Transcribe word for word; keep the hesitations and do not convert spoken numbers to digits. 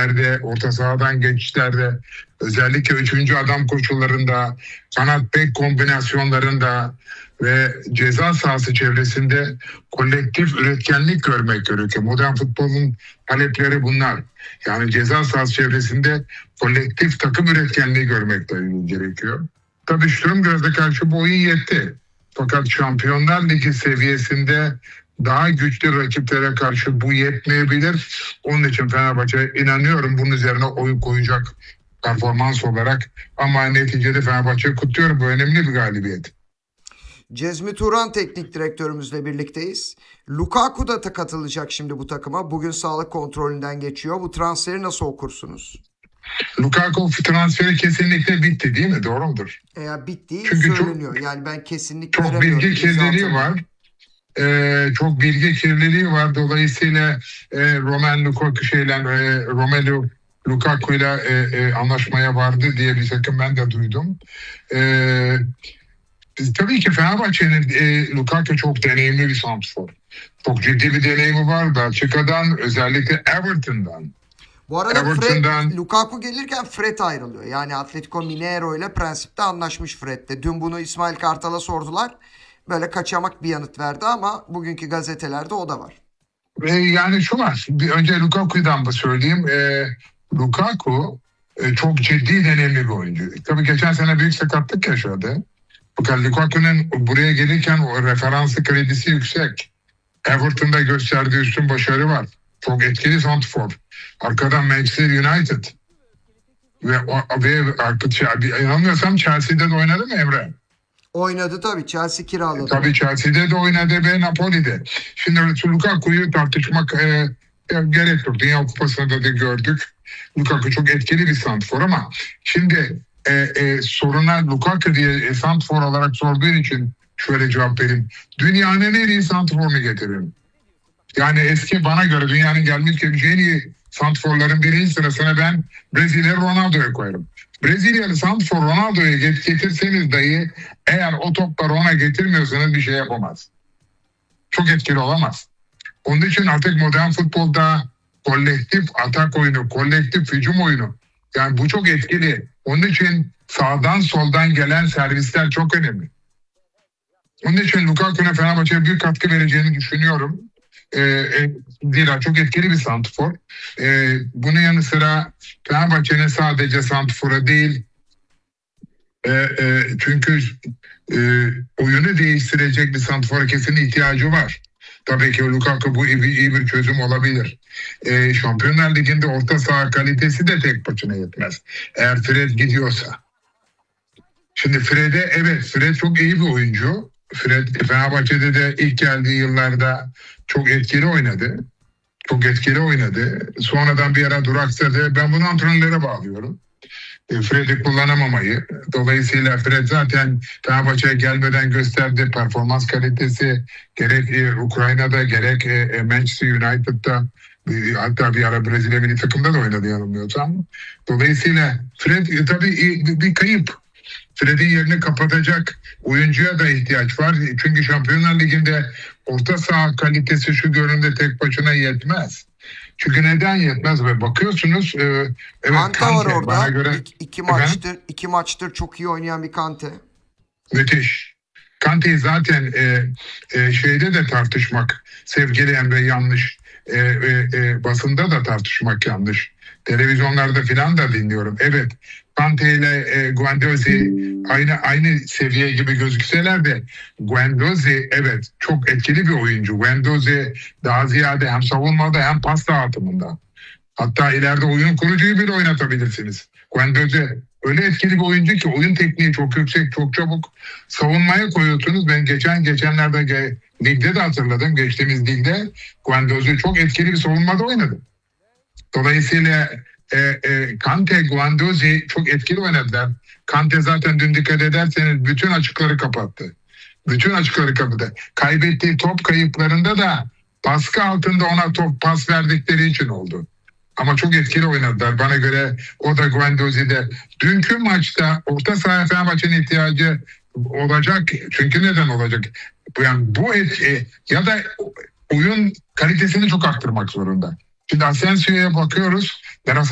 geçişlerde, orta sahadan geçişlerde, özellikle üçüncü adam koşullarında, kanat bek kombinasyonlarında ve ceza sahası çevresinde kolektif üretkenlik görmek gerekiyor. Modern futbolun talepleri bunlar. Yani ceza sahası çevresinde kolektif takım üretkenliği görmek de gerekiyor. Tabii Sturm karşı bu oyun yetti. Fakat Şampiyonlar Ligi seviyesinde daha güçlü rakiplere karşı bu yetmeyebilir. Onun için Fenerbahçe, inanıyorum, bunun üzerine oyun koyacak performans olarak. Ama neticede Fenerbahçe'yi kutluyorum. Bu önemli bir galibiyet. Cezmi Turan teknik direktörümüzle birlikteyiz. Lukaku da katılacak şimdi bu takıma. Bugün sağlık kontrolünden geçiyor. Bu transferi nasıl okursunuz? Lukaku transferi kesinlikle bitti değil mi? Doğru mudur? Eğer bittiği Çünkü söyleniyor. Çok, yani ben kesinlikle çok bilgi kirliliği var. Ee, çok bilgi kirliliği var. Dolayısıyla e, Roman Lukaku şeyle e, Romelu Lukaku ile e, e, anlaşmaya vardı diye bir takım ben de duydum. E, tabii ki Fenerbahçe'nin e, Lukaku çok deneyimli bir santrfor. Çok ciddi bir deneyimi var. Belçika'dan, özellikle Everton'dan. Bu arada Fred, Lukaku gelirken Fred ayrılıyor. Yani Atletico Mineiro ile prensipte anlaşmış Fred'de. Dün bunu İsmail Kartal'a sordular. Böyle kaçamak bir yanıt verdi ama bugünkü gazetelerde o da var. E, yani şu var. Bir önce Lukaku'dan da söyleyeyim. E, Lukaku e, çok ciddi deneyimli bir oyuncu. Tabii geçen sene büyük sakatlık yaşadı. Fakat Lukaku'nun buraya gelirken o referansı, kredisi yüksek. Everton'da gösterdiği üstün başarı var. Çok etkili santrfor. Arkadan Manchester United. Ve, ve inanmıyorsam Chelsea'de de oynadı mı Emre? Oynadı tabii. Chelsea kiraladı. Tabii Chelsea'de de oynadı ve Napoli'de. Şimdi Lukaku'yu tartışmak e, e, gerek yok. Dünya Kupası'nda da gördük. Lukaku çok etkili bir santrfor ama şimdi e, e, soruna Lukaku diye e, santrfor olarak sorduğun için şöyle cevap vereyim. Dünyanın en iyi santrforunu getirin. Yani eski, bana göre dünyanın gelmiş geçmiş en iyi santrforların birinci sırasına ben Brezilya Ronaldo'yu koyarım. Brezilyalı santrfor Ronaldo'yu getirseniz dahi eğer o topları ona getirmiyorsanız bir şey yapamaz. Çok etkili olamaz. Onun için artık modern futbolda kolektif atak oyunu, kolektif hücum oyunu, yani bu çok etkili. Onun için sağdan soldan gelen servisler çok önemli. Onun için Lukaku'na Fenerbahçe'ye büyük katkı vereceğini düşünüyorum. E, e, zira çok etkili bir santrfor. E, bunun yanı sıra Fenerbahçe'nin sadece santrfora değil, e, e, çünkü e, oyunu değiştirecek bir santrfora kesin ihtiyacı var. Tabii ki Lukaku bu iyi bir, iyi bir çözüm olabilir. E, Şampiyonlar Ligi'nde orta saha kalitesi de tek başına yetmez. Eğer Fred gidiyorsa. Şimdi Fred'e, evet, Fred çok iyi bir oyuncu. Fred Fenerbahçe'de de ilk geldiği yıllarda çok etkili oynadı. Çok etkili oynadı. Sonradan bir ara duraksadı. Ben bunu antrenörlere bağlıyorum. Fred'i kullanamamayı. Dolayısıyla Fred zaten Fenerbahçe'ye gelmeden gösterdiği performans kalitesi gerek Ukrayna'da gerek Manchester United'da, hatta bir ara Brezilya milli takımda da oynadı yanılmıyorsam. Dolayısıyla Fred tabii bir kayıp. Fred'in yerini kapatacak oyuncuya da ihtiyaç var. Çünkü Şampiyonlar Ligi'nde orta saha kalitesi şu görünümde tek başına yetmez. Çünkü neden yetmez? Ve bakıyorsunuz, e, evet, Kante, Kante var orada. Bana göre, İk, iki maçtır, iki maçtır çok iyi oynayan bir Kante. Müthiş. Kante'yi zaten e, e, şeyde de tartışmak, sevgili Emre, yanlış. E, e, e, basında da tartışmak yanlış. Televizyonlarda filan da dinliyorum. Evet, Kante ile e, Guendouzi aynı aynı seviye gibi gözükseler de Guendouzi evet çok etkili bir oyuncu. Guendouzi daha ziyade hem savunmada hem pas dağıtımında. Hatta ileride oyun kurucuyu bile oynatabilirsiniz. Guendouzi öyle etkili bir oyuncu ki oyun tekniği çok yüksek, çok çabuk. Savunmaya koyuyorsunuz. Ben geçen geçenlerde ligde de hatırladım. Geçtiğimiz ligde Guendouzi çok etkili bir savunmada oynadı. Dolayısıyla e, e, Kante, Guendouzi çok etkili oynadılar. Kante zaten dün dikkat ederseniz bütün açıkları kapattı. Bütün açıkları kapattı. Kaybettiği top kayıplarında da baskı altında ona top pas verdikleri için oldu. Ama çok etkili oynadılar. Bana göre o da Guendouzi'de. Dünkü maçta orta sahaya Fenerbahçe'nin ihtiyacı olacak. Çünkü neden olacak? Yani bu etki ya da oyun kalitesini çok arttırmak zorunda. Şimdi Asensio'ya bakıyoruz. Ben